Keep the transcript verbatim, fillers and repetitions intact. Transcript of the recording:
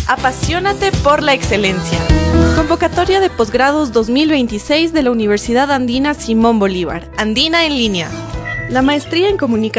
Apasionate por la excelencia. Convocatoria de posgrados dos mil veintiséis de la Universidad Andina Simón Bolívar. Andina en línea. La maestría en comunicación